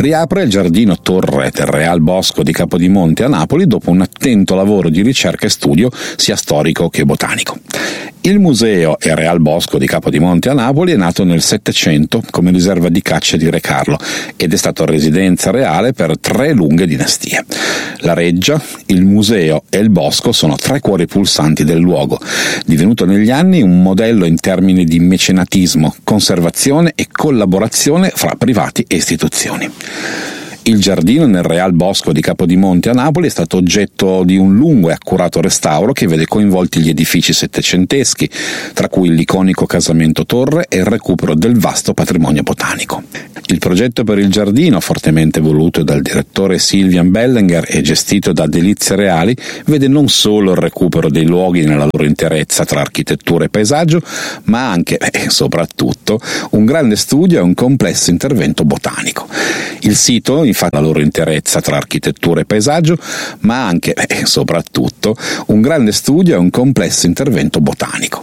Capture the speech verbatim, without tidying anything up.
Riapre il giardino Torre del Real Bosco di Capodimonte a Napoli dopo un attento lavoro di ricerca e studio sia storico che botanico. Il museo e Real Bosco di Capodimonte a Napoli è nato nel Settecento come riserva di caccia di Re Carlo ed è stato residenza reale per tre lunghe dinastie. La reggia, il museo e il bosco sono tre cuori pulsanti del luogo, divenuto negli anni un modello in termini di mecenatismo, conservazione e collaborazione fra privati e istituzioni. Il giardino nel Real Bosco di Capodimonte a Napoli è stato oggetto di un lungo e accurato restauro che vede coinvolti gli edifici settecenteschi, tra cui l'iconico casamento Torre e il recupero del vasto patrimonio botanico. Il progetto per il giardino, fortemente voluto dal direttore Sylvian Bellinger e gestito da Delizie Reali, vede non solo il recupero dei luoghi nella loro interezza tra architettura e paesaggio, ma anche e soprattutto un grande studio e un complesso intervento botanico. Il sito, infatti, la loro interezza tra architettura e paesaggio, ma anche e soprattutto un grande studio e un complesso intervento botanico.